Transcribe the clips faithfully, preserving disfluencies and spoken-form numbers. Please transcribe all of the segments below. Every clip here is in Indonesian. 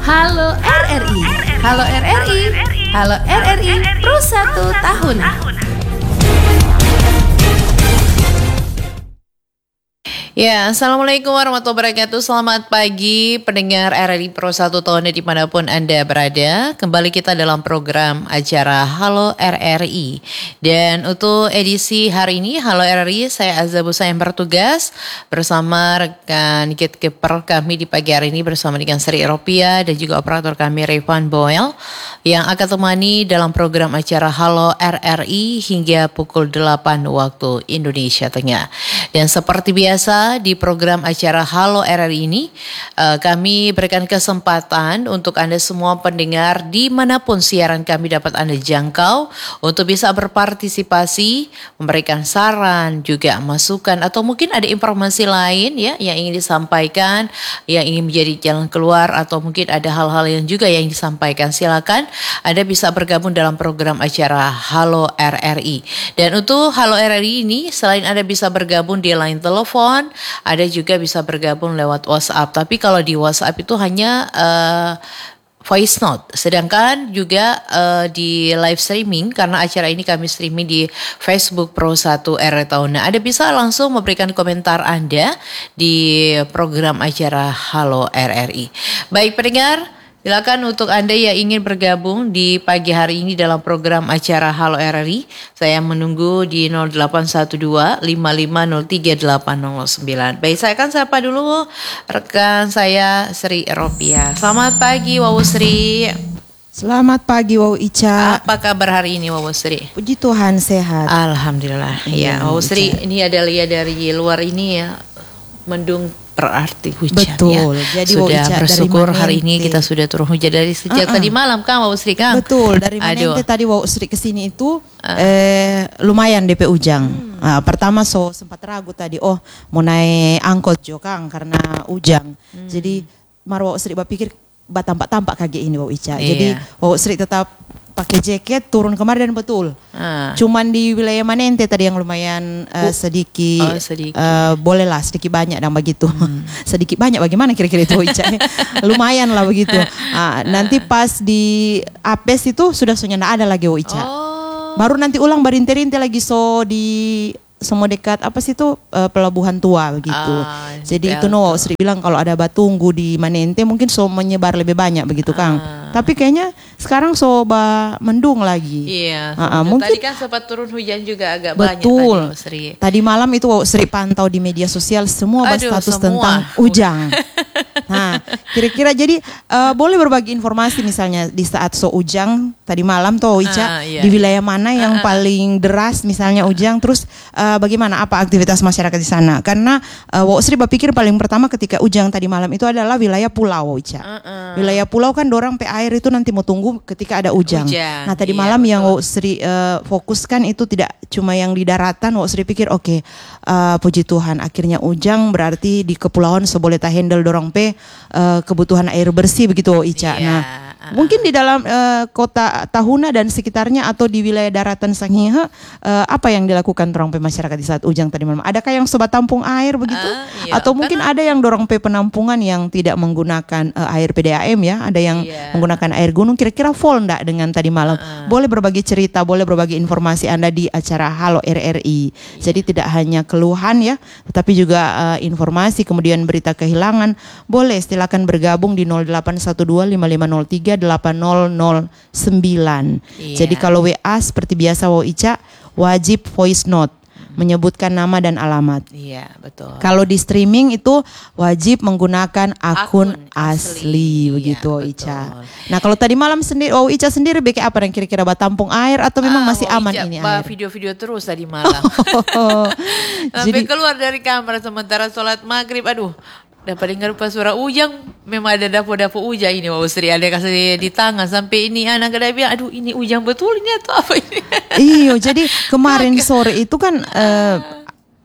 Halo R R I, Halo R R I, Halo R R I Pro satu tahun. Ya, Assalamualaikum warahmatullahi wabarakatuh. Selamat pagi pendengar R R I Pro satu tahun dimanapun Anda berada. Kembali kita dalam program acara Halo R R I. Dan untuk edisi hari ini Halo R R I, saya Azabusa yang bertugas bersama rekan gatekeeper kami di pagi hari ini bersama dengan Sri Eropia dan juga operator kami Revan Boel yang akan temani dalam program acara Halo R R I hingga pukul delapan waktu Indonesia Tengah. Dan seperti biasa di program acara Halo R R I ini uh, kami berikan kesempatan untuk Anda semua pendengar dimanapun siaran kami dapat Anda jangkau untuk bisa berpartisipasi, memberikan saran, juga masukan atau mungkin ada informasi lain ya yang ingin disampaikan, yang ingin menjadi jalan keluar atau mungkin ada hal-hal yang juga yang disampaikan. Silakan Anda bisa bergabung dalam program acara Halo R R I. Dan untuk Halo R R I ini selain Anda bisa bergabung di line telepon, ada juga bisa bergabung lewat WhatsApp. Tapi kalau di WhatsApp itu hanya uh, voice note. Sedangkan juga uh, di live streaming, karena acara ini kami streaming di Facebook Pro satu R R I Tahun. Nah, Anda bisa langsung memberikan komentar Anda di program acara Halo R R I. Baik pendengar, silakan untuk Anda yang ingin bergabung di pagi hari ini dalam program acara Halo R R I. Saya menunggu di nol delapan satu dua lima lima nol tiga delapan nol sembilan. Baik, saya akan sapa dulu rekan saya Sri Eropia. Selamat pagi Wawu Sri. Selamat pagi Wawu Ica. Apa kabar hari ini Wawu Sri? Puji Tuhan sehat. Alhamdulillah. Ya, Wawu Sri, ini ada lihat dari luar ini ya, mendung berarti hujan. Betul. Ya. Jadi sudah Ica, bersyukur hari ini kita sudah turun hujan dari sejak uh-uh. tadi malam kan Wawu Sri kan? Betul. Dari Manente tadi Wawu Sri kesini itu uh. eh, lumayan D P Ujang. Hmm. Uh, pertama so sempat ragu tadi, oh mau naik angkot jo Kang karena Ujang. Hmm. Jadi mar Wawu Sri berpikir batampak-tampak kaget ini Wawu Ica. Iya. Jadi Wawu Sri tetap pakai jaket turun kemarin dan betul. Ah. Cuman di wilayah Manente tadi yang lumayan uh, sedikit, oh, sedikit. Uh, bolehlah sedikit banyak dan begitu. Hmm. Sedikit banyak bagaimana kira-kira itu Ica? Lumayan lah begitu. Uh, nanti pas di Apes itu sudah sudah tidak ada lagi Ica. Oh. Baru nanti ulang berinte-rinte lagi so di semua dekat apa sih itu uh, pelabuhan tua begitu. Ah, jadi itu no Sri bilang kalau ada batunggu di Manente mungkin so menyebar lebih banyak begitu Kang. Ah. Tapi kayaknya sekarang so ba mendung lagi. Iya. Uh, uh, mungkin tadi kan sempat turun hujan juga agak betul. banyak tadi Sri. Tadi malam itu Sri pantau di media sosial semua Aduh, status semua. tentang ujang. Nah, kira-kira jadi uh, boleh berbagi informasi misalnya di saat so ujang tadi malam tuh Ica, uh, iya, di wilayah mana yang uh, uh. paling deras misalnya ujang, terus uh, bagaimana apa aktivitas masyarakat di sana? Karena uh, Wak Sri berpikir paling pertama ketika ujang tadi malam itu adalah wilayah pulau Ica. Uh, uh. Wilayah pulau kan dorang pe air itu nanti mau tunggu ketika ada ujang. ujang. Nah tadi iya, malam betul. yang Wak Sri uh, fokuskan itu tidak cuma yang di daratan. Wak Sri pikir oke okay, uh, puji Tuhan akhirnya ujang berarti di kepulauan so boleh ta handle dorang pe Uh, kebutuhan air bersih begitu Ica. Yeah. Nah, uh. mungkin di dalam uh, kota Tahuna dan sekitarnya atau di wilayah daratan Sangihe uh, apa yang dilakukan dorong pe masyarakat di saat ujang tadi malam? Adakah yang sobat tampung air begitu? Uh, iya. Atau mungkin Karena... ada yang dorong pe penampungan yang tidak menggunakan uh, air P D A M ya? Ada yang yeah. menggunakan air gunung. Kira-kira full enggak dengan tadi malam? Uh. Boleh berbagi cerita, boleh berbagi informasi Anda di acara Halo R R I. Yeah. Jadi tidak hanya keluhan ya, tetapi juga uh, informasi kemudian berita kehilangan. Boleh silakan bergabung di nol delapan satu dua lima lima nol tiga delapan nol nol sembilan. Iya. Jadi kalau W A seperti biasa Wo Ica wajib voice note hmm. menyebutkan nama dan alamat. Iya, betul. Kalau di streaming itu wajib menggunakan akun, akun asli, asli begitu iya, Ica. Nah, kalau tadi malam sendiri Wo Ica sendiri bikin apa yang kira-kira batampung air atau memang ah, masih aman Ica, ini air? Video-video terus tadi malam. Sampai Jadi, keluar dari kamar sementara sholat maghrib, aduh. Dapat dengar pas suara ujang, memang ada dapur-dapur ujang ini Wawu Sri, ada kasih di tangan sampai ini anak kedai bilang, aduh ini ujang betul ini atau apa ini? Iyo, jadi kemarin sore itu kan uh,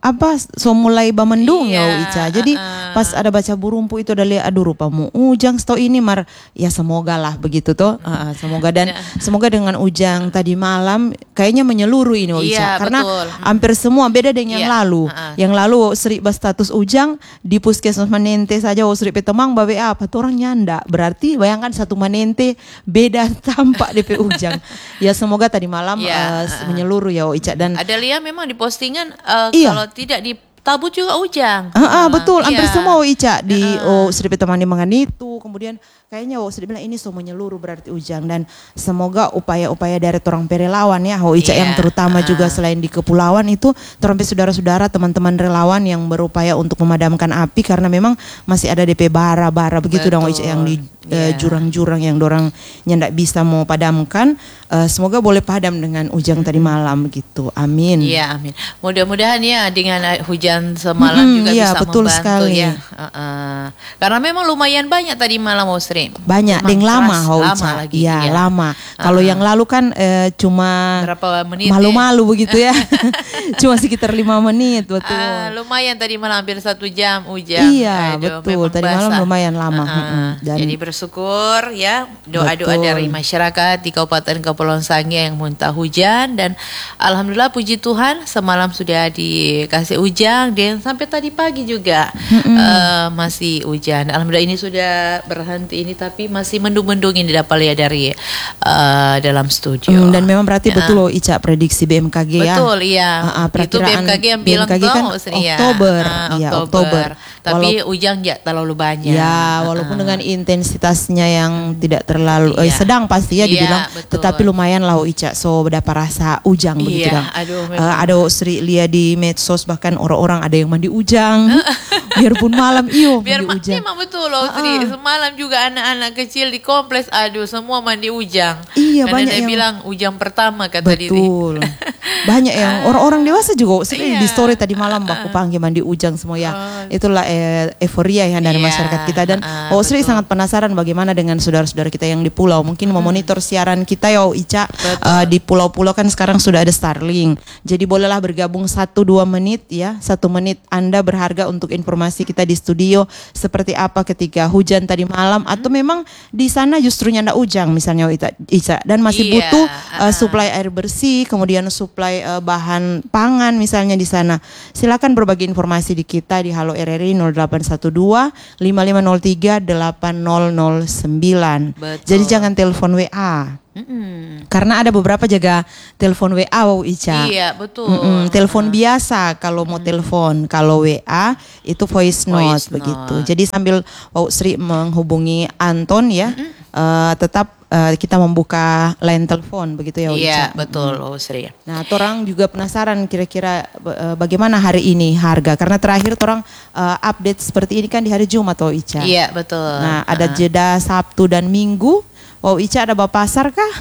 apa so mulai bamendung Iya, ya Ica. Jadi uh-uh. pas ada baca burumpu itu udah lihat aduh rupamu ujang sto ini mar ya semoga lah begitu toh. Uh, semoga dan semoga dengan ujang tadi malam kayaknya menyeluruh ini oh, Ica. Iya, Karena betul. hampir semua beda dengan yang Iya, lalu. uh-uh. Yang lalu Sri berstatus ujang di puskesmas Manente saja oh Sri petemang babe apa tuh orang nyanda. Berarti bayangkan satu Manente beda tampak D P ujang. Ya semoga tadi malam Iya, uh, uh-uh. menyeluruh ya oh, Ica dan ada lihat memang di postingan uh, iya. kalau tidak ditabut juga ujang. Ah, uh, uh, betul, iya. hampir semua oh, Ica di uh-uh. oh Sri Petemani Mangan itu, kemudian kayaknya oh Sri bilang ini so menyeluruh berarti ujang dan semoga upaya-upaya dari orang relawan ya oh Ica yeah. yang terutama uh. juga selain di kepulauan itu terus saudara-saudara teman-teman relawan yang berupaya untuk memadamkan api karena memang masih ada D P bara-bara begitu dong oh Ica yang di yeah. uh, jurang-jurang yang dorang nyendak bisa mau padamkan. Uh, semoga boleh padam dengan ujang tadi malam gitu. Amin. Iya, amin. Mudah-mudahan ya dengan hujan semalam hmm, juga ya, bisa betul membantu sekali. ya. Uh-uh. Karena memang lumayan banyak tadi malam oh Sri. Banyak, deng lama oh lama lagi. Ya, ya. lama. Kalau uh-huh. yang lalu kan uh, cuma berapa menit malu-malu ya? Begitu ya. Cuma sekitar lima menit betul. Uh, lumayan tadi malam hampir satu jam hujan. Iya, Aduh, betul. Tadi basah. Malam lumayan lama. Uh-uh. Dan jadi bersyukur ya doa-doa dari masyarakat di Kabupaten Kepulauan Sangihe yang muntah hujan dan alhamdulillah puji Tuhan semalam sudah dikasih hujan dan sampai tadi pagi juga uh, masih hujan. Alhamdulillah ini sudah berhenti ini tapi masih mendung-mendung ini dapat lihat dari uh, dalam studio. Hmm, dan memang berarti ya. Betul loh Ica prediksi B M K G ya. Betul iya. Uh, uh, itu B M K G yang bilang B M K G kan ya. Oktober. Uh, ya, Oktober. Oktober. Tapi hujan ya terlalu banyak. Ya, walaupun uh, dengan intensitasnya yang tidak terlalu iya. eh, sedang pasti ya dibilang, iya, tetapi lumayan lah Ica. So dapat rasa ujang iya, begitu dong. Uh, ada Sri lihat di medsos bahkan orang-orang ada yang mandi ujang. Biarpun malam iyo Biar mandi ujang. Memang betul loh Sri. Uh-uh. Semalam juga anak-anak kecil di kompleks aduh semua mandi ujang. Iya, karena banyak dia yang bilang ujang pertama kata dia. Betul. Banyak yang orang-orang dewasa juga Sri iya. di story tadi malam aku panggil mandi ujang semua ya. Uh, Itulah eh, euforia yang dari yeah, masyarakat kita dan uh, oh Sri betul. Sangat penasaran bagaimana dengan saudara-saudara kita yang di pulau mungkin hmm. memonitor siaran kita ya Ica uh, di pulau-pulau kan sekarang sudah ada Starlink jadi bolehlah bergabung satu dua menit ya satu menit Anda berharga untuk informasi kita di studio seperti apa ketika hujan tadi malam hmm. atau memang di sana justru nyanda ujang misalnya Ica dan masih yeah, butuh uh, uh. suplai air bersih kemudian suplai uh, bahan pangan misalnya di sana silakan berbagi informasi di kita di Halo R R I nol delapan satu dua lima lima nol tiga delapan nol nol sembilan. Betul. Jadi jangan telepon W A. Mm-mm. Karena ada beberapa jaga telepon W A wow Ica. Iya betul. Mm-mm. Telepon uh. biasa kalau mau mm. telepon, kalau W A itu voice note voice begitu. Note. Jadi sambil wow Sri menghubungi Anton ya, uh, tetap uh, kita membuka line telepon begitu ya Ica. Iya betul wow Sri. Nah, orang juga penasaran kira-kira uh, bagaimana hari ini harga karena terakhir orang uh, update seperti ini kan di hari Jumat oh Ica. Iya betul. Nah ada uh. jeda Sabtu dan Minggu. Wow Ica ada bawa pasar kah?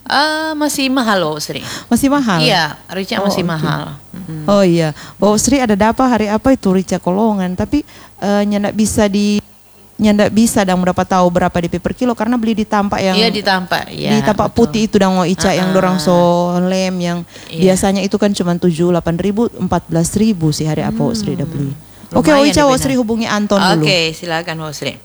uh, masih mahal loh Sri. Masih mahal? Iya, Rica oh, masih okay. mahal. Mm-hmm. Oh iya, wow Sri ada dapat hari apa itu Rica Kolongan, tapi uh, nyandak bisa di nyandak bisa dan dapat tahu berapa D P per kilo karena beli di tampak yang iya di tampak ya, di tampak betul. Putih itu dong wow Ica uh-uh. yang dorang so lem yang iya. Biasanya itu kan cuma tujuh delapan ribu empat belas ribu sih hari apa hmm. Sri udah beli. Oke okay, Ica wow Sri hubungi Anton okay, dulu. Oke silakan wow Sri.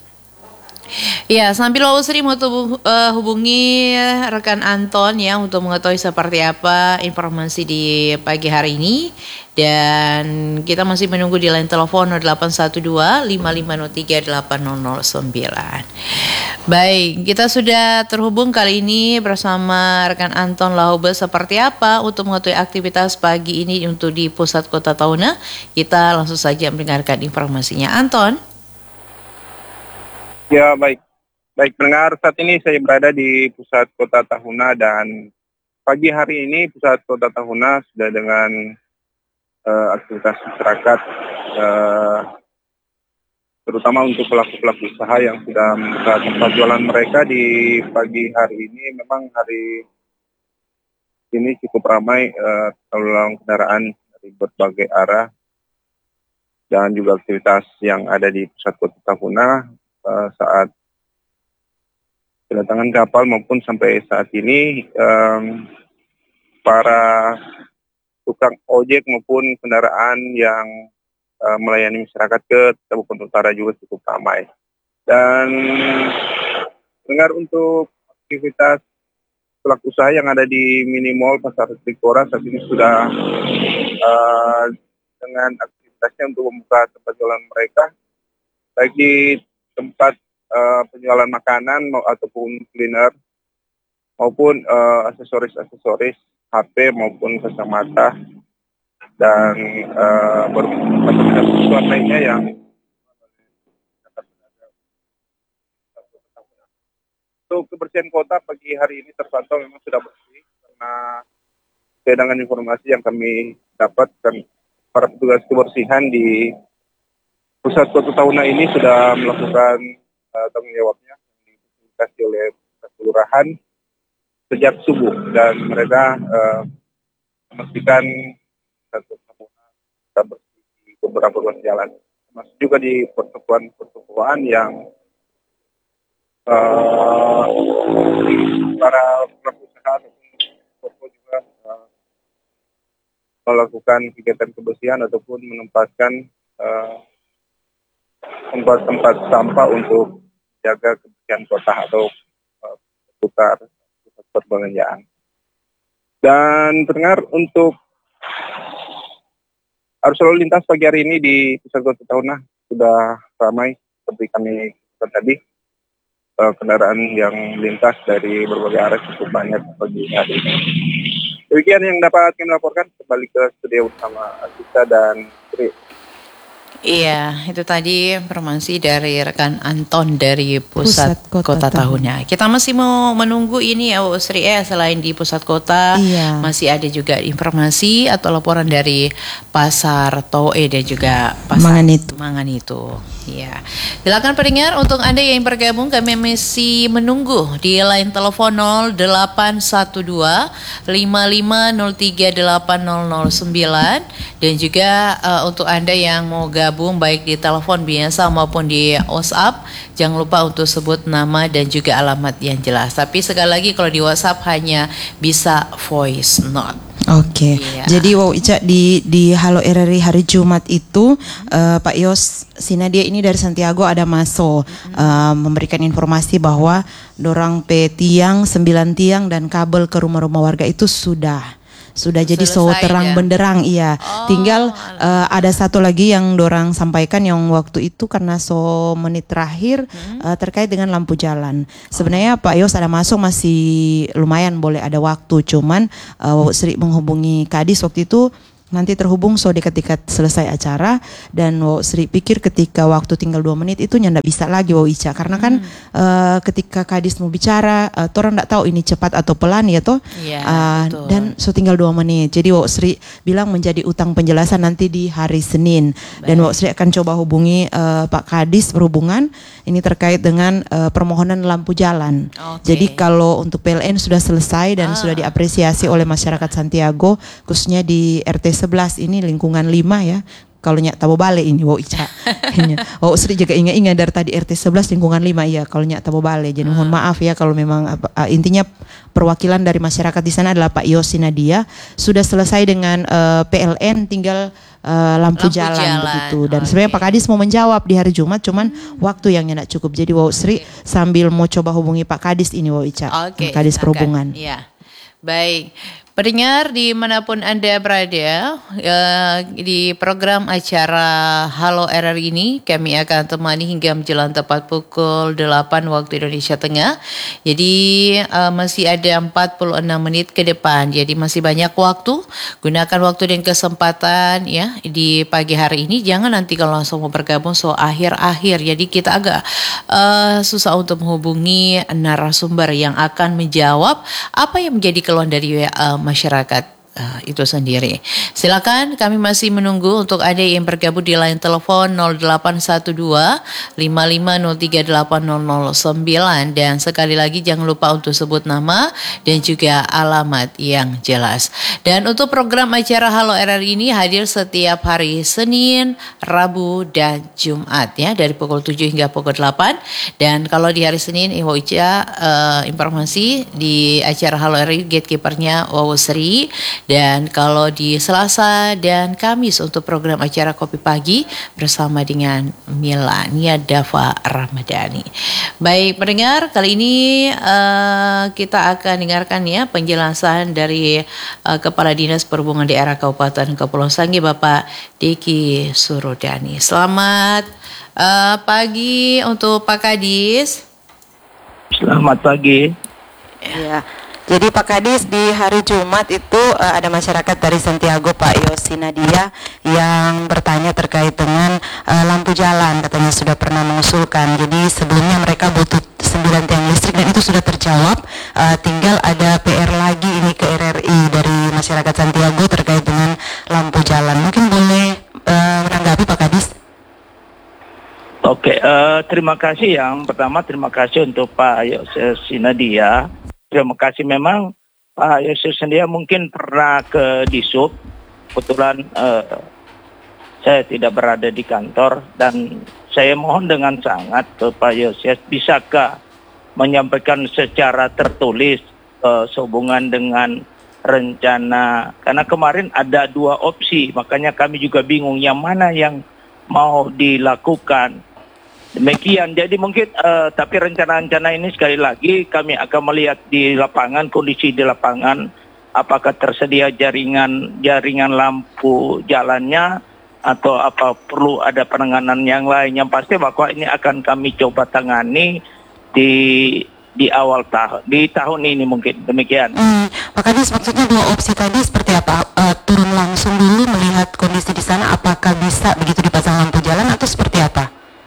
Ya, sambil Wow Sri mau tubuh, uh, hubungi rekan Anton ya untuk mengetahui seperti apa informasi di pagi hari ini dan kita masih menunggu di line telepon nol delapan satu dua lima lima nol tiga delapan nol nol sembilan. Baik, kita sudah terhubung kali ini bersama rekan Anton Laube seperti apa untuk mengetahui aktivitas pagi ini untuk di pusat kota Tahuna. Kita langsung saja mendengarkan informasinya Anton. Ya baik, baik pendengar saat ini saya berada di pusat kota Tahuna dan pagi hari ini pusat kota Tahuna sudah dengan uh, aktivitas masyarakat uh, terutama untuk pelaku-pelaku usaha yang sudah membuka tempat jualan mereka di pagi hari ini memang hari ini cukup ramai uh, lalu lalang kendaraan dari berbagai arah dan juga aktivitas yang ada di pusat kota Tahuna. Uh, saat kedatangan kapal maupun sampai saat ini um, para tukang ojek maupun kendaraan yang uh, melayani masyarakat ke Kabupaten Utara juga cukup ramai. Dan dengar untuk aktivitas pelaku usaha yang ada di mini mall Pasar Trikora saat ini sudah uh, dengan aktivitasnya untuk membuka tempat jualan mereka, baik di tempat uh, penjualan makanan ataupun kuliner, maupun uh, aksesoris-aksesoris H P maupun kacamata dan uh, berbagai kebutuhan lainnya yang untuk kebersihan kota pagi hari ini terpantau memang sudah bersih karena sesuai dengan informasi yang kami dapatkan, para petugas kebersihan di pusat kota Tahuna ini sudah melakukan uh, tanggung jawabnya yang difasilitasi oleh kelurahan sejak subuh, dan mereka uh, memastikan satu Tahuna sudah bersih di beberapa ruas jalan, termasuk juga di pertokoan-pertokoan yang Uh, para pelaku usaha ataupun toko juga uh, melakukan kegiatan kebersihan ataupun menempatkan uh, tempat-tempat sampah untuk jaga kebersihan kota atau uh, seputar pusat perbelanjaan. Dan terdengar untuk arus lalu lintas pagi hari ini di pusat kota Tahuna sudah ramai seperti kami katakan tadi. Kendaraan yang melintas dari berbagai arah cukup banyak pagi hari ini. Demikian yang dapat kami laporkan, kembali ke studio bersama Asita dan Tri. Iya, itu tadi informasi dari rekan Anton dari Pusat, Pusat Kota, Kota Tahuna. Kita masih mau menunggu ini ya, Sri, eh, selain di Pusat Kota, iya, masih ada juga informasi atau laporan dari Pasar Toe dan juga Pasar Manganitu. Manganitu. Iya. Silakan pendengar, untuk Anda yang bergabung, kami masih menunggu di line telepon nol delapan satu dua lima lima nol tiga delapan nol nol sembilan, dan juga uh, untuk Anda yang mau gabung baik di telepon biasa maupun di WhatsApp, jangan lupa untuk sebut nama dan juga alamat yang jelas. Tapi sekali lagi kalau di WhatsApp hanya bisa voice note. Oke, okay. Iya. Jadi wow Ica, di di Halo R R I hari Jumat itu uh, Pak Yos Sinadia ini dari Santiago ada masuk mm-hmm. uh, memberikan informasi bahwa dorang pe tiang, sembilan tiang dan kabel ke rumah-rumah warga itu sudah sudah jadi so terang ya? benderang, iya. Oh, tinggal uh, ada satu lagi yang dorang sampaikan yang waktu itu karena so menit terakhir hmm. uh, terkait dengan lampu jalan. Sebenarnya oh. Pak Yos ada masuk masih lumayan boleh ada waktu, cuman uh, Sri menghubungi Kadis waktu itu nanti terhubung so di ketika selesai acara, dan wow, Sri pikir ketika waktu tinggal dua menit itu nyanda bisa lagi wow Ica, karena kan hmm. uh, ketika Kadis mau bicara uh, orang nggak tahu ini cepat atau pelan ya toh, ya, uh, dan so tinggal dua menit, jadi wow Sri bilang menjadi utang penjelasan nanti di hari Senin. Baik. Dan wow Sri akan coba hubungi uh, Pak Kadis Perhubungan ini terkait dengan uh, permohonan lampu jalan. Okay. Jadi kalau untuk P L N sudah selesai dan ah. sudah diapresiasi oleh masyarakat Santiago, khususnya di R T sebelas ini lingkungan lima ya. Kalau nyak tabo bale ini wow Ica. Oh Sri juga ingat-ingat dari tadi R T sebelas lingkungan lima ya kalau nyak tabo bale. Jadi mohon maaf ya kalau memang uh, intinya perwakilan dari masyarakat di sana adalah Pak Yosi Nadia, sudah selesai dengan uh, P L N, tinggal uh, lampu, lampu jalan, jalan begitu. Dan okay. sebenarnya Pak Kadis mau menjawab di hari Jumat, cuman hmm. waktu yang tidak cukup. Jadi wow Sri okay. sambil mau coba hubungi Pak Kadis ini wow Ica. Okay. Kadis Perhubungan. Iya. Baik. Pendengar dimanapun Anda berada, uh, di program acara Halo R R I ini kami akan temani hingga menjelang tepat pukul delapan waktu Indonesia Tengah. Jadi uh, masih ada empat puluh enam menit ke depan, jadi masih banyak waktu. Gunakan waktu dan kesempatan ya di pagi hari ini. Jangan nanti kalau langsung mau bergabung so akhir-akhir, jadi kita agak uh, susah untuk menghubungi narasumber yang akan menjawab apa yang menjadi keluhan dari uh, masyarakat uh, itu sendiri. Silakan, kami masih menunggu untuk Anda yang bergabung di line telepon nol delapan satu dua lima lima nol tiga delapan nol nol sembilan, dan sekali lagi jangan lupa untuk sebut nama dan juga alamat yang jelas. Dan untuk program acara Halo R R I ini hadir setiap hari Senin, Rabu dan Jumat ya, dari pukul tujuh hingga pukul delapan. Dan kalau di hari Senin Iwo Ica uh, informasi di acara Halo R R I gatekeepernya Wawo Sri, Dan kalau di Selasa dan Kamis untuk program acara Kopi Pagi bersama dengan Milania Dava Ramadhani. Baik pendengar, kali ini uh, kita akan dengarkan ya penjelasan dari uh, Kepala Dinas Perhubungan Daerah Kabupaten Kepulauan Sangihe Bapak Diki Surodani. Selamat uh, pagi untuk Pak Kadis. Selamat pagi. Ya. Jadi Pak Kadis, di hari Jumat itu uh, ada masyarakat dari Santiago, Pak Yosi Nadia, yang bertanya terkait dengan uh, lampu jalan, katanya sudah pernah mengusulkan. Jadi sebelumnya mereka butuh sembilan tiang listrik dan itu sudah terjawab. Uh, tinggal ada P R lagi ini ke R R I dari masyarakat Santiago terkait dengan lampu jalan. Mungkin boleh uh, menanggapi Pak Kadis? Oke, uh, terima kasih. Yang pertama terima kasih untuk Pak Yosi Nadia. Terima kasih, memang Pak Yosi Nadia mungkin pernah ke Disub. Kebetulan uh, saya tidak berada di kantor dan saya mohon dengan sangat ke Pak Yosi, bisakah menyampaikan secara tertulis uh, sehubungan dengan rencana, karena kemarin ada dua opsi, makanya kami juga bingung yang mana yang mau dilakukan. Demikian, jadi mungkin uh, tapi rencana-rencana ini sekali lagi kami akan melihat di lapangan, kondisi di lapangan, apakah tersedia jaringan jaringan lampu jalannya atau apa perlu ada penanganan yang lain. Yang pasti bahwa ini akan kami coba tangani di di awal tahun, di tahun ini mungkin demikian. Hmm, Pak Kadis, maksudnya dua opsi tadi seperti apa? Uh, turun langsung dulu melihat kondisi di sana, apakah bisa begitu dipasang lampu jalan atau seperti apa?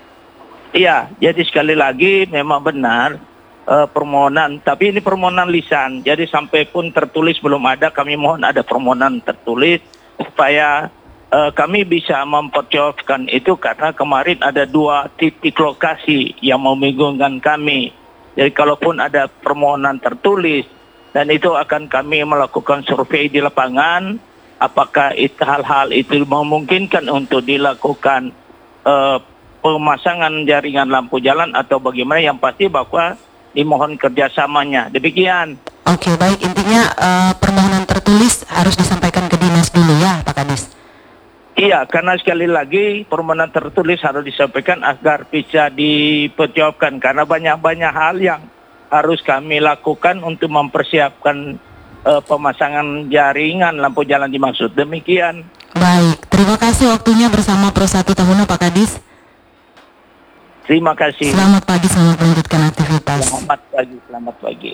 Iya, jadi sekali lagi memang benar uh, permohonan, tapi ini permohonan lisan. Jadi sampai pun tertulis belum ada, kami mohon ada permohonan tertulis supaya uh, kami bisa memperjawabkan itu, karena kemarin ada dua titik lokasi yang membingungkan kami. Jadi kalaupun ada permohonan tertulis dan itu akan kami melakukan survei di lapangan, apakah itu, hal-hal itu memungkinkan untuk dilakukan uh, pemasangan jaringan lampu jalan atau bagaimana. Yang pasti bahwa dimohon kerjasamanya. Demikian. Oke, baik. Intinya uh, permohonan tertulis harus disampaikan ke dinas dulu ya, Pak Kadis? Iya, karena sekali lagi permohonan tertulis harus disampaikan agar bisa diperjawabkan. Karena banyak-banyak hal yang harus kami lakukan untuk mempersiapkan uh, pemasangan jaringan lampu jalan dimaksud. Demikian. Baik, terima kasih waktunya bersama Pro satu Tahuna Pak Kadis. Terima kasih. Selamat pagi, selamat melanjutkan aktivitas. Selamat pagi, selamat pagi.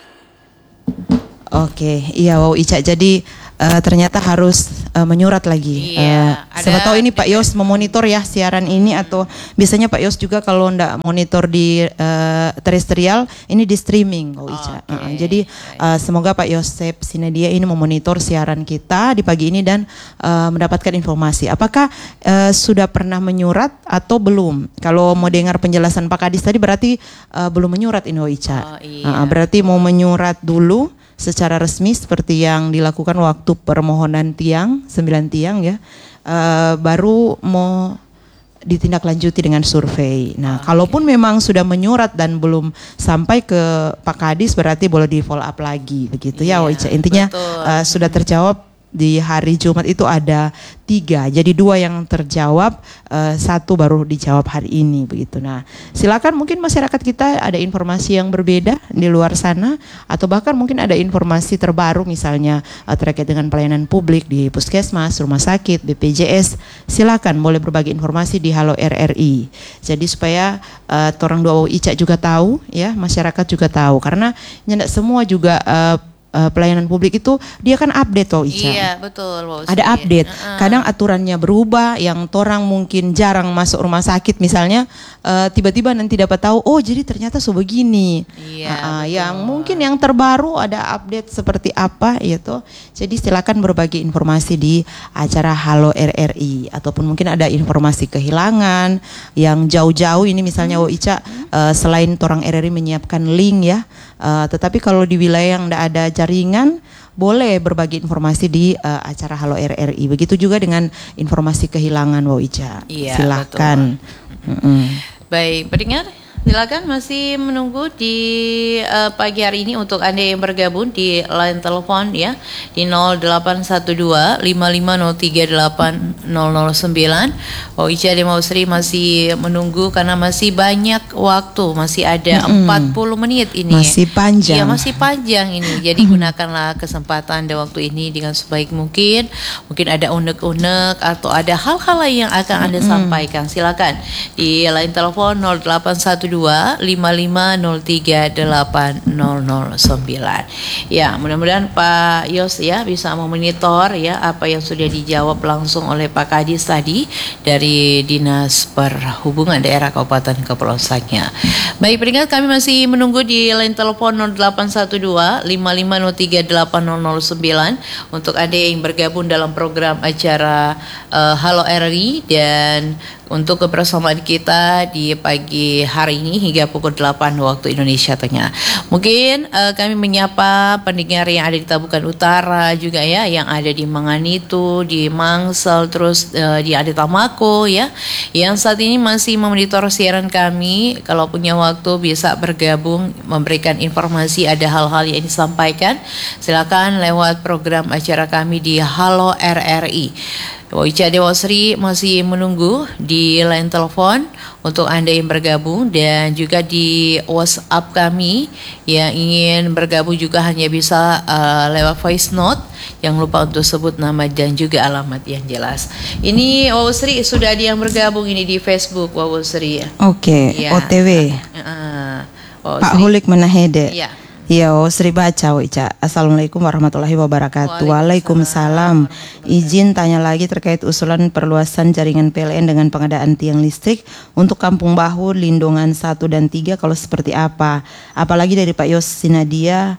Oke, iya wow Ica. Jadi uh, ternyata harus uh, menyurat lagi. Iya, uh, siapa tahu ini Pak Yos memonitor ya siaran ini, atau biasanya Pak Yos juga kalau ndak monitor di uh, terestrial, ini di streaming wow Ica. Okay. Uh, jadi uh, semoga Pak Yosep Sinadia ini memonitor siaran kita di pagi ini dan uh, mendapatkan informasi. Apakah uh, sudah pernah menyurat atau belum? Kalau mau dengar penjelasan Pak Kadis tadi berarti uh, belum menyurat ini wow Ica. Oh, iya. uh, berarti mau menyurat dulu secara resmi seperti yang dilakukan waktu permohonan tiang, sembilan tiang ya, uh, baru mau ditindaklanjuti dengan survei. Nah, okay. Kalaupun memang sudah menyurat dan belum sampai ke Pak Kadis, berarti boleh di follow up lagi, begitu yeah, ya, Ica. Intinya uh, sudah terjawab. Di hari Jumat itu ada tiga, jadi dua yang terjawab, uh, satu baru dijawab hari ini, begitu. Nah, silakan mungkin masyarakat kita ada informasi yang berbeda di luar sana, atau bahkan mungkin ada informasi terbaru misalnya uh, terkait dengan pelayanan publik di puskesmas, rumah sakit, B P J S. Silakan boleh berbagi informasi di Halo R R I. Jadi supaya uh, torang dua Ica juga tahu, ya masyarakat juga tahu, karena nyendak semua juga uh, Uh, pelayanan publik itu dia kan update loh Ica. Iya betul. Wow, ada update. Uh-uh. Kadang aturannya berubah, yang torang mungkin jarang masuk rumah sakit misalnya, uh, tiba-tiba nanti dapat tahu, oh jadi ternyata sebegini. Iya. Uh-uh. Yang mungkin yang terbaru ada update seperti apa gitu. Jadi silakan berbagi informasi di acara Halo R R I, ataupun mungkin ada informasi kehilangan yang jauh-jauh ini misalnya hmm. oh Ica, uh, selain torang R R I menyiapkan link ya. Uh, tetapi kalau di wilayah yang tidak ada jaringan, boleh berbagi informasi di uh, acara Halo R R I. Begitu juga dengan informasi kehilangan, Wow Ica. Iya, silakan. Mm-hmm. Baik, pendengar, silakan masih menunggu di uh, pagi hari ini untuk Anda yang bergabung di line telepon ya di nol delapan satu dua lima lima nol tiga delapan nol nol sembilan. Oh, Ica dan Mau Sri masih menunggu karena masih banyak waktu, masih ada mm-hmm. empat puluh menit ini. Masih panjang. Iya, masih panjang ini. Jadi gunakanlah kesempatan dan waktu ini dengan sebaik mungkin. Mungkin ada unek-unek atau ada hal-hal lain yang akan Anda mm-hmm. sampaikan. Silakan di line telepon nol delapan satu dua lima lima nol tiga delapan nol nol sembilan. Ya, mudah-mudahan Pak Yos ya bisa memonitor ya apa yang sudah dijawab langsung oleh Pak Kadis tadi dari Dinas Perhubungan Daerah Kabupaten Kepulauan Sagnya. Baik, peringat kami masih menunggu di line telepon nol delapan satu dua lima lima nol tiga delapan nol nol sembilan untuk Anda yang bergabung dalam program acara uh, Halo R R I dan untuk kebersamaan kita di pagi hari ini hingga pukul delapan waktu Indonesia Tengah. Mungkin uh, kami menyapa pendengar yang ada di Tabukan Utara juga ya, yang ada di Manganitu, di Mangsel, terus uh, di ada Tamako ya, yang saat ini masih memonitor siaran kami. Kalau punya waktu bisa bergabung memberikan informasi, ada hal-hal yang disampaikan, silakan lewat program acara kami di Halo R R I. Ica Dewa Sri masih menunggu di line telepon untuk Anda yang bergabung dan juga di WhatsApp kami yang ingin bergabung juga hanya bisa uh, lewat voice note. Jangan lupa untuk sebut nama dan juga alamat yang jelas. Ini Wawu Sri sudah ada yang bergabung ini di Facebook Wawu Sri. Oke, okay, ya. O T W. Uh, Pak Hulik Manahede. Iya. Ya, Sri baca, Ica. Assalamualaikum warahmatullahi wabarakatuh. Waalaikumsalam. Izin tanya lagi terkait usulan perluasan jaringan P L N dengan pengadaan tiang listrik untuk Kampung Bahu, Lindungan satu dan tiga kalau seperti apa? Apalagi dari Pak Yos Sinadia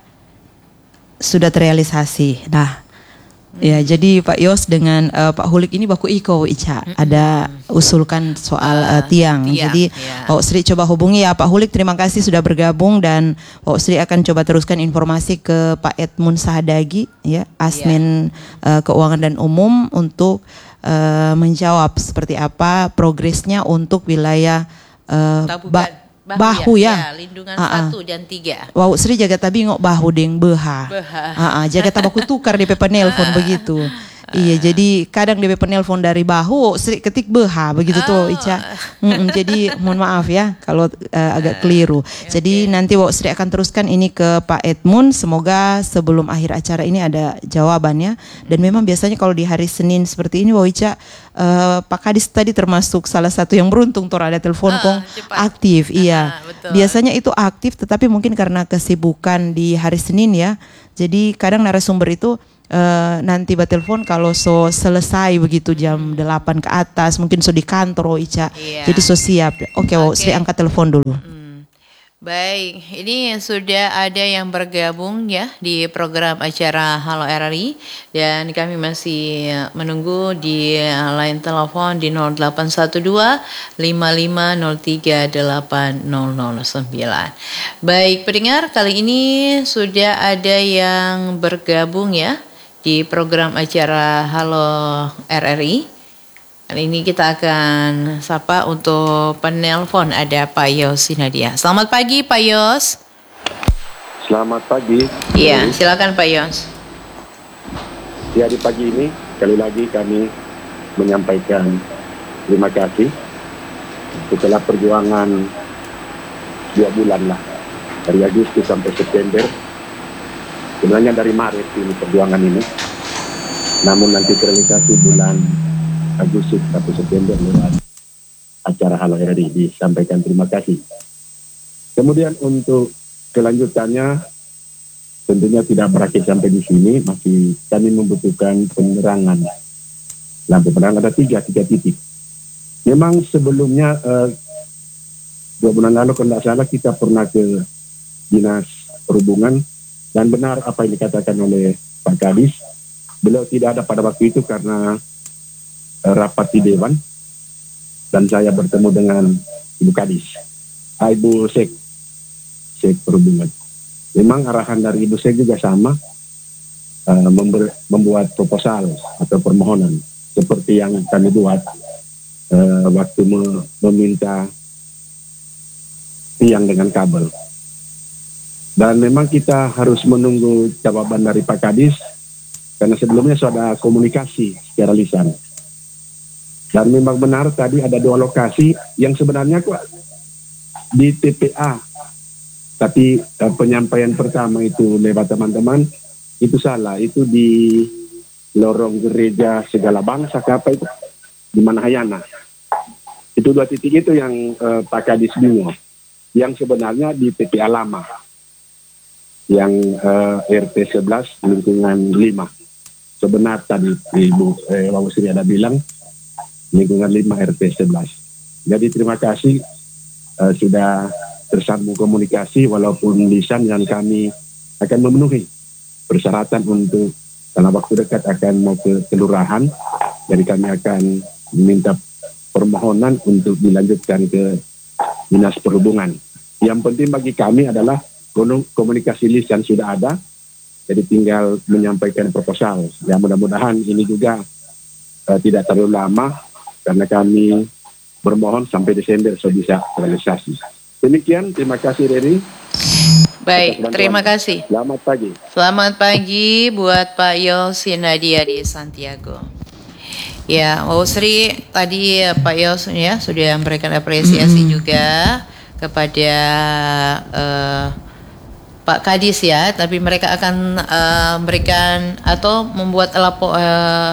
sudah terrealisasi. Nah, ya, jadi Pak Yos dengan uh, Pak Hulik ini baku iko Ica mm-hmm. ada usulkan soal uh, tiang. Iya, jadi iya. Pak Sri coba hubungi ya Pak Hulik. Terima kasih sudah bergabung dan Pak Sri akan coba teruskan informasi ke Pak Edmund Sahadagi ya, Asmen iya. uh, Keuangan dan Umum untuk uh, menjawab seperti apa progresnya untuk wilayah uh, ba- Bahu, bahu ya, ya. ya lindungan satu dan tiga. Wow, Sri jaga tabi ngok bahu deng beha. Beha. Jaga tabaku tukar D P penelpon begitu. Iya, jadi kadang D P penelpon dari bahu, Sri ketik beha begitu oh. tuh Ica. Mm-mm, jadi mohon maaf ya kalau uh, agak keliru. Okay. Jadi nanti Wak Sri akan teruskan ini ke Pak Edmund. Semoga sebelum akhir acara ini ada jawabannya. Dan memang biasanya kalau di hari Senin seperti ini Wak Ica, uh, Pak Kadis tadi termasuk salah satu yang beruntung tuh ada telepon kong ah, aktif. Iya, betul. Biasanya itu aktif, tetapi mungkin karena kesibukan di hari Senin ya. Jadi kadang narasumber itu Uh, nanti batelpon kalau so selesai begitu jam delapan ke atas, mungkin so di kantor Ica. Iya. Jadi so siap. Oke, okay, okay. Saya angkat telepon dulu. Hmm. Baik, ini sudah ada yang bergabung ya di program acara Halo R R I dan kami masih menunggu di line telepon di nol delapan satu dua lima lima nol tiga delapan nol nol sembilan. Baik, pendengar, kali ini sudah ada yang bergabung ya di program acara Halo R R I. Kali ini kita akan sapa untuk penelpon ada Pak Yos Sinadia. Selamat pagi Pak Yos. Selamat pagi. Iya, silakan Pak Yos. Ya, di pagi ini sekali lagi kami menyampaikan terima kasih setelah perjuangan dua bulan lah, dari Agustus sampai September. Sebenarnya dari Maret ini perjuangan ini, namun nanti terrealisasi bulan Agustus atau September lewat acara Halo R R I. Disampaikan terima kasih. Kemudian untuk kelanjutannya tentunya tidak berakhir sampai di sini, masih kami membutuhkan penerangan. Lampu penerangan ada tiga, tiga titik. Memang sebelumnya eh, dua bulan lalu kalau tidak salah kita pernah ke Dinas Perhubungan. Dan benar apa yang dikatakan oleh Pak Kadis, beliau tidak ada pada waktu itu karena uh, rapat di Dewan, dan saya bertemu dengan Ibu Kadis, ah, Ibu Sek, Sek Perhubungan. Memang arahan dari Ibu Sek juga sama, uh, member, membuat proposal atau permohonan, seperti yang kami buat uh, waktu me, meminta tiang dengan kabel. Dan memang kita harus menunggu jawaban dari Pak Kadis, karena sebelumnya sudah komunikasi secara lisan. Dan memang benar tadi ada dua lokasi yang sebenarnya kok di T P A. Tapi uh, penyampaian pertama itu lewat teman-teman, itu salah. Itu di lorong gereja segala bangsa, apa itu? Di Manahayana. Itu dua titik itu yang uh, Pak Kadis bingung. Yang sebenarnya di T P A lama. Yang uh, R T sebelas lingkungan lima. Sebenar tadi Ibu eh, Wawu Sri ada bilang lingkungan lima R T sebelas. Jadi terima kasih uh, sudah tersambung komunikasi walaupun lisan, dan kami akan memenuhi persyaratan untuk dalam waktu dekat akan mau ke kelurahan. Jadi kami akan meminta permohonan untuk dilanjutkan ke Dinas Perhubungan. Yang penting bagi kami adalah komunikasi lisan sudah ada, jadi tinggal menyampaikan proposal. Ya mudah-mudahan ini juga uh, tidak terlalu lama, karena kami bermohon sampai Desember so bisa realisasi. Demikian, terima kasih Reni. Baik, terima kasih. Selamat pagi. Selamat pagi buat Pak Yos Nadia di Santiago. Ya, Wawu Sri tadi Pak Yos ya sudah memberikan apresiasi mm-hmm. juga kepada uh, Pak Kadis ya, tapi mereka akan uh, memberikan atau membuat lapo, uh,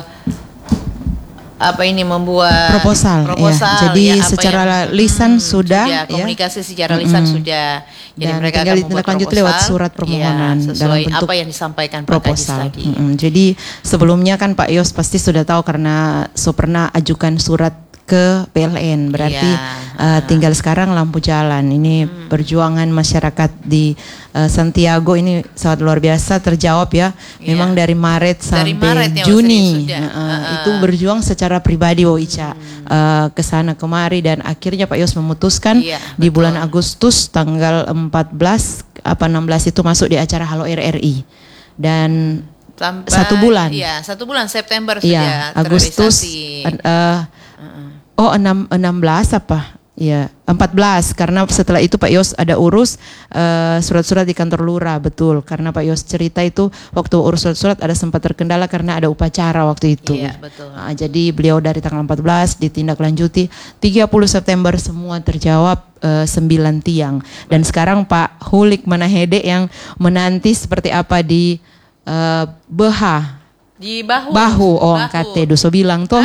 apa ini membuat proposal, proposal ya. Jadi ya, secara yang, lisan hmm, sudah, sudah ya. Komunikasi secara lisan hmm. sudah. Jadi dan mereka tinggal akan membuat ditindaklanjuti lewat surat permohonan ya, sesuai dalam bentuk apa yang disampaikan Pak proposal. Kadis tadi. Hmm, jadi sebelumnya kan Pak Yos pasti sudah tahu karena so pernah ajukan surat ke P L N, berarti ya. uh, tinggal sekarang lampu jalan. Ini hmm. perjuangan masyarakat di uh, Santiago ini sangat luar biasa terjawab ya. Memang ya. dari Maret sampai dari Maret, ya, Juni uh, uh. itu berjuang secara pribadi Wo Ica hmm. uh, ke sana kemari, dan akhirnya Pak Yos memutuskan ya, di bulan Agustus tanggal empat belas apa enam belas itu masuk di acara Halo R R I, dan sampai, satu bulan. Iya, satu bulan September ya, sudah Agustus uh, uh, oh enam, enam belas apa? Ya, empat belas, karena setelah itu Pak Yos ada urus uh, surat-surat di kantor lurah, betul. Karena Pak Yos cerita itu waktu urus surat-surat ada sempat terkendala karena ada upacara waktu itu. Iya, betul. Nah, jadi beliau dari tanggal empat belas ditindaklanjuti, tiga puluh September semua terjawab uh, sembilan tiang. Dan sekarang Pak Hulik Manahede yang menanti seperti apa di uh, B H. Di bahu. Bahu, oh kate doso bilang tuh.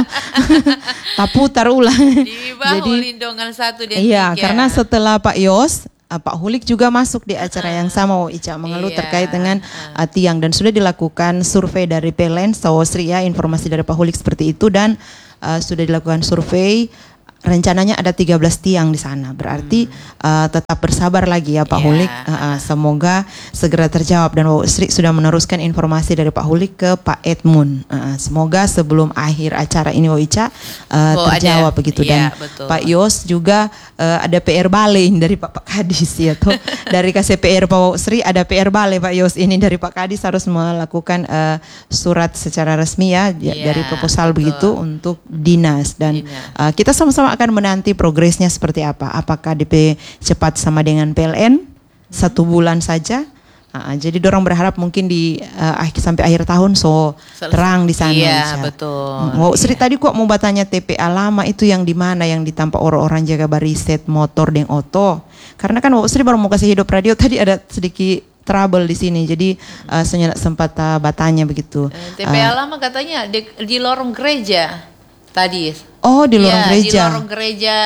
Taputar ulang. Di bahu. Jadi, lindungan satu dan iya, tiga. karena setelah Pak Yos, Pak Hulik juga masuk di acara yang sama, Ica mengeluh iya. terkait dengan uh, tiang, dan sudah dilakukan survei dari P L N, Sawo Sri ya, informasi dari Pak Hulik seperti itu, dan uh, sudah dilakukan survei. Rencananya ada tiga belas tiang di sana, berarti hmm. uh, tetap bersabar lagi ya Pak yeah. Hulik, uh, uh, semoga segera terjawab, dan Wawu Sri sudah meneruskan informasi dari Pak Hulik ke Pak Edmund, uh, semoga sebelum akhir acara ini Wawu Ica uh, oh, terjawab ada. begitu, dan yeah, Pak Yos juga uh, ada P R balik dari Pak, Pak Kadis ya tuh, dari K C P R Pak Wawu Sri ada P R balik Pak Yos ini dari Pak Kadis harus melakukan uh, surat secara resmi ya yeah, dari proposal betul. begitu untuk dinas, dan dinas. Uh, kita sama-sama akan menanti progresnya seperti apa. Apakah D P cepat sama dengan P L N satu bulan saja. Uh, jadi dorong berharap mungkin di uh, sampai akhir tahun so Selesai. terang di sana. Iya betul. Wow, iya. Sri tadi kok mau bertanya T P A lama itu yang di mana, yang ditampak orang-orang jaga bariset motor dan oto. Karena kan Wow Sri baru mau kasih hidup radio tadi ada sedikit trouble di sini, jadi uh, saya sempat uh, bertanya begitu. T P A uh, lama katanya di, di lorong gereja tadi. Oh, di lorong ya, gereja. Di lorong gereja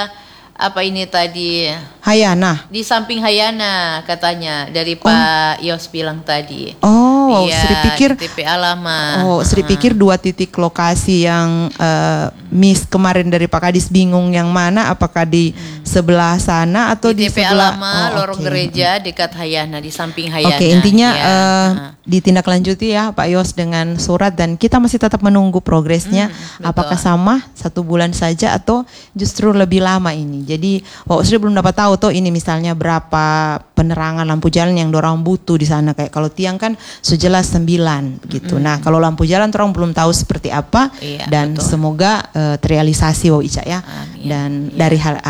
apa ini tadi? Hayana. Di samping Hayana katanya dari Pak oh. Yos bilang tadi. Oh, ya, Sri pikir T P A lama. Oh, Sri uh-huh. pikir dua titik lokasi yang uh, Miss kemarin dari Pak Kadis bingung yang mana, apakah di hmm. sebelah sana atau di, di T P A sebelah lama, oh, lorong okay. gereja dekat Hayana, di samping Hayana. Oke, okay, intinya ya. uh, uh-huh. ditindaklanjuti ya Pak Yos dengan surat, dan kita masih tetap menunggu progresnya. Hmm, apakah sama satu bulan saja atau justru lebih lama ini. Jadi Wawu Sri belum dapat tahu tuh ini misalnya berapa penerangan lampu jalan yang dorang butuh di sana. Kayak kalau tiang kan sejelas sembilan begitu. Mm-hmm. Nah kalau lampu jalan dorang belum tahu seperti apa, iya, dan betul. semoga uh, terrealisasi Wawu Ica ya. Amin. Dan iya. dari hal, hal, acara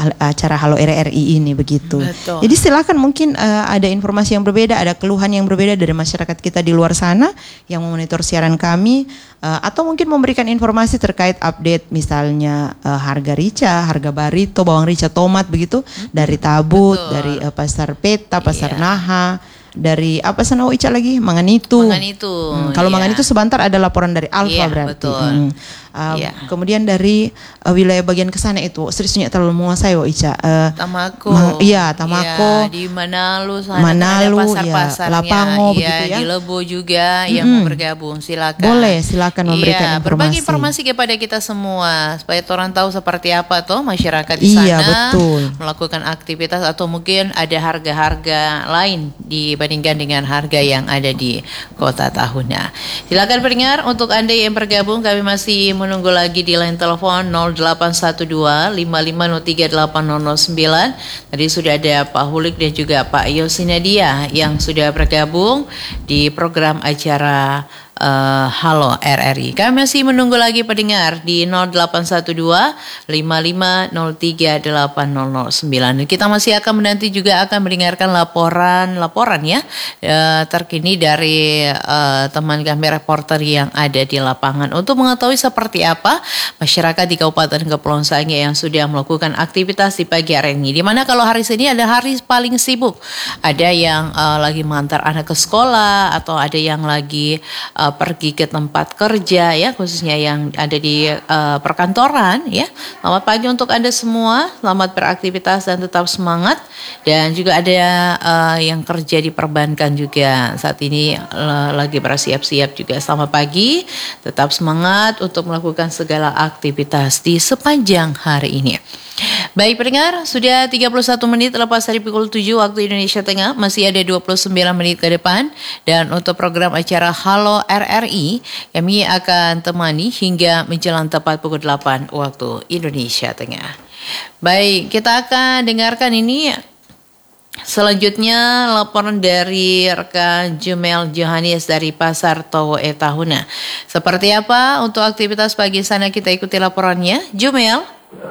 acara Halo R R I ini begitu. Betul. Jadi silakan mungkin uh, ada informasi yang berbeda, ada keluhan yang berbeda dari masyarakat kita di luar sana yang memonitor siaran kami, uh, atau mungkin memberikan informasi terkait update misalnya uh, harga rica, harga barito, bawang rica, tomat begitu hmm. dari Tabut, betul. Dari uh, pasar Peta, pasar yeah. Naha. Dari apa sana oh Ica lagi? Manganitu. Manganitu. Hmm, kalau yeah. Manganitu sebentar ada laporan dari Alfa yeah, berarti. Betul. Hmm. Uh, yeah. Kemudian dari uh, wilayah bagian ke sana itu seriusnya terlalu menguasai oh Ica. Uh, Tamako. Ma- iya, Tamako. Ya, di Manalo sana Manalu, ada pasar-pasarnya. Ya, Lapango ya, begitu ya. Di Lebo juga mm-hmm. yang mau bergabung, silakan. Boleh, silakan memberikan ya, informasi. Berbagi informasi kepada kita semua supaya orang tahu seperti apa toh masyarakat di sana iya, betul. melakukan aktivitas atau mungkin ada harga-harga lain dibandingkan dengan harga yang ada di Kota Tahuna. Silakan pendengar, untuk Anda yang bergabung kami masih menunggu lagi di line telepon nol delapan satu dua lima lima nol tiga delapan nol nol sembilan. Tadi sudah ada Pak Hulik dan juga Pak Yosinadia yang sudah bergabung di program acara Uh, Halo R R I. Kami masih menunggu lagi pendengar di nol delapan satu dua lima lima nol tiga delapan nol nol sembilan. Kita masih akan menanti juga akan mendengarkan laporan-laporan ya uh, terkini dari uh, teman kami reporter yang ada di lapangan untuk mengetahui seperti apa masyarakat di Kabupaten Kepulauan Sangihe yang sudah melakukan aktivitas di pagi hari ini. Dimana kalau hari ini ada hari paling sibuk. Ada yang uh, lagi mengantar anak ke sekolah atau ada yang lagi uh, pergi ke tempat kerja ya, khususnya yang ada di uh, perkantoran ya. Selamat pagi untuk Anda semua, selamat beraktivitas dan tetap semangat. Dan juga ada uh, yang kerja di perbankan juga saat ini uh, lagi bersiap-siap juga. Selamat pagi, tetap semangat untuk melakukan segala aktivitas di sepanjang hari ini. Baik pendengar, sudah tiga puluh satu menit lepas dari pukul tujuh waktu Indonesia Tengah, masih ada dua puluh sembilan menit ke depan. Dan untuk program acara Halo R R I, kami akan temani hingga menjelang tepat pukul delapan waktu Indonesia Tengah. Baik, kita akan dengarkan ini selanjutnya laporan dari rekan Jumel Johannes dari Pasar Towo E Tahuna. Seperti apa untuk aktivitas pagi sana, kita ikuti laporannya. Jumel.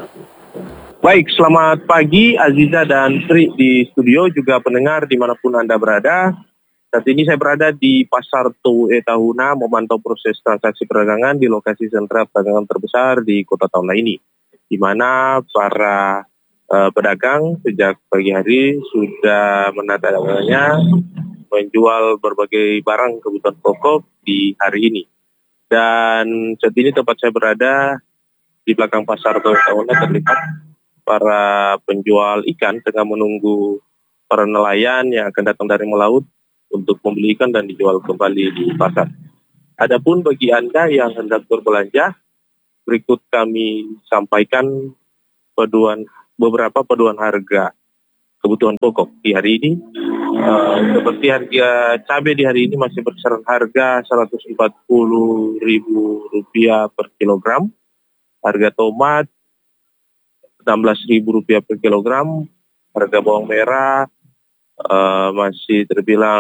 Baik, selamat pagi Aziza dan Sri di studio, juga pendengar dimanapun Anda berada. Saat ini saya berada di Pasar Towo E Tahuna memantau proses transaksi perdagangan di lokasi sentra perdagangan terbesar di Kota Tahuna ini, di mana para uh, pedagang sejak pagi hari sudah menata dagangannya menjual berbagai barang kebutuhan pokok di hari ini. Dan saat ini tempat saya berada di belakang Pasar Towo E Tahuna terlihat para penjual ikan tengah menunggu para nelayan yang akan datang dari melaut untuk membeli ikan dan dijual kembali di pasar. Adapun bagi Anda yang hendak berbelanja, berikut kami sampaikan peduan beberapa peduan harga kebutuhan pokok di hari ini. Uh, seperti harga cabai di hari ini masih berkisaran harga seratus empat puluh ribu rupiah per kilogram. Harga tomat enam belas ribu rupiah per kilogram, harga bawang merah uh, masih terbilang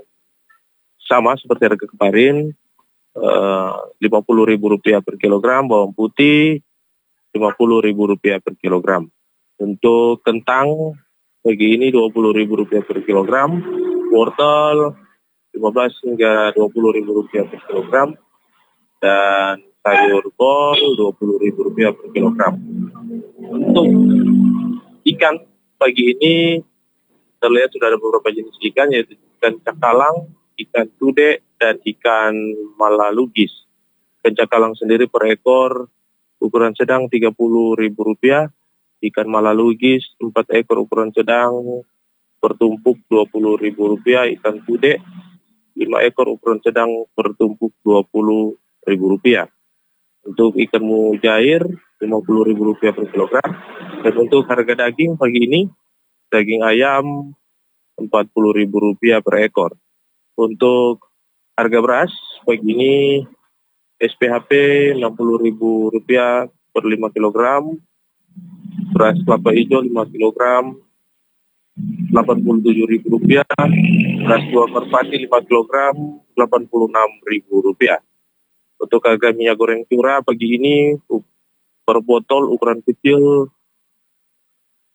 sama seperti harga kemarin, uh, lima puluh ribu rupiah per kilogram, bawang putih lima puluh ribu rupiah per kilogram. Untuk kentang pagi ini dua puluh ribu rupiah per kilogram, wortel lima belas hingga dua puluh ribu rupiah per kilogram, dan sayur kol dua puluh ribu rupiah per kilogram. Untuk ikan pagi ini terlihat sudah ada beberapa jenis ikan, yaitu ikan cakalang, ikan tude, dan ikan malalugis. Ikan cakalang sendiri per ekor ukuran sedang tiga puluh ribu rupiah, ikan malalugis empat ekor ukuran sedang bertumpuk dua puluh ribu rupiah, ikan tude lima ekor ukuran sedang bertumpuk dua puluh ribu rupiah. Untuk ikan mujair lima puluh ribu rupiah per kilogram. Dan untuk harga daging pagi ini, daging ayam empat puluh ribu rupiah per ekor. Untuk harga beras pagi ini, S P H P enam puluh ribu rupiah per lima kilogram, beras kelapa hijau lima kilogram delapan puluh tujuh ribu rupiah, beras dua merpati lima kilogram delapan puluh enam ribu rupiah. Untuk harga minyak goreng curah pagi ini per botol ukuran kecil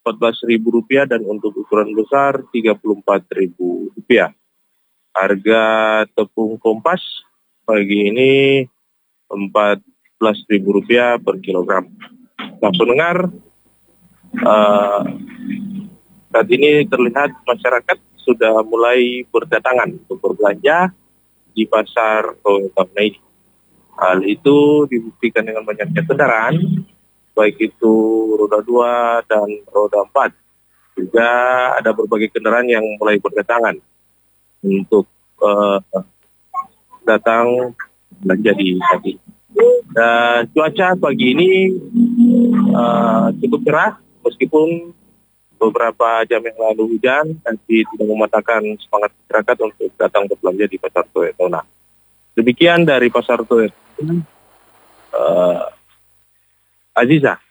empat belas ribu rupiah dan untuk ukuran besar tiga puluh empat ribu rupiah. Harga tepung kompas pagi ini empat belas ribu rupiah per kilogram. Nah, pendengar, uh, saat ini terlihat masyarakat sudah mulai berdatangan untuk berbelanja di pasar Tahuna ini. Hal itu dibuktikan dengan banyaknya kendaraan, baik itu roda dua dan roda empat. Juga ada berbagai kendaraan yang mulai berdatangan untuk uh, datang belanja di pagi. Dan cuaca pagi ini uh, cukup cerah, meskipun beberapa jam yang lalu hujan, tapi tidak mematahkan semangat masyarakat untuk datang berbelanja di Pasar Tahuna. Demikian dari Pasar Tahuna. Uh, Aziza.